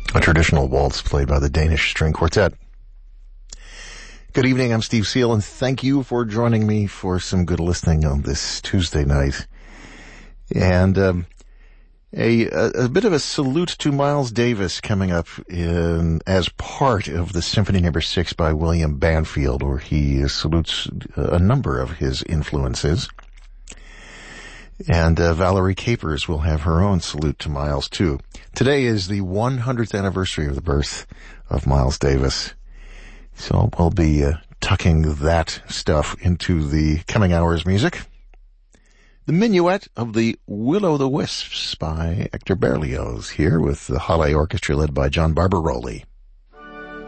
a traditional waltz played by the Danish String Quartet. Good evening, I'm Steve Seal, and thank you for joining me for some good listening on this Tuesday night. And a bit of a salute to Miles Davis coming up as part of the Symphony No. 6 by William Banfield, where he salutes a number of his influences. And Valerie Capers will have her own salute to Miles, too. Today is the 100th anniversary of the birth of Miles Davis. So we'll be tucking that stuff into the coming hours' music. The Minuet of the Will-O-the-Wisps by Hector Berlioz here with the Halle Orchestra led by John Barbaroli.